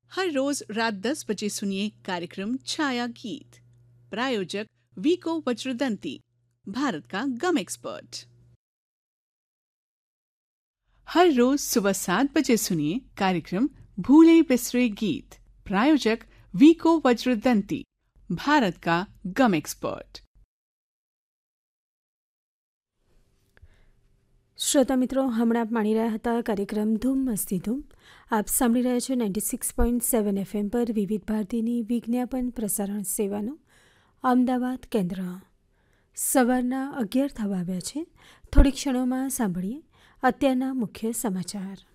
हर रोज रात 10 बजे सुनिए कार्यक्रम छाया गीत। प्रायोजक वीको वज्रदंती, भारत का गम एक्सपर्ट। हर रोज सुबह 7 बजे सुनिए कार्यक्रम भूले बिसरे गीत। प्रायोजक वीको वज्रदंती, भारत का गम एक्सपर्ट। શ્રોતા મિત્રો, હમણાં આપ માણી રહ્યા હતા કાર્યક્રમ ધૂમ મસ્તી ધૂમ. આપ સાંભળી રહ્યા છો 96.7 FM પર વિવિધ ભારતીની વિજ્ઞાપન પ્રસારણ સેવાનું અમદાવાદ કેન્દ્ર. સવારના 11 થવા આવ્યા છે. થોડીક ક્ષણોમાં સાંભળીએ અત્યારના મુખ્ય સમાચાર.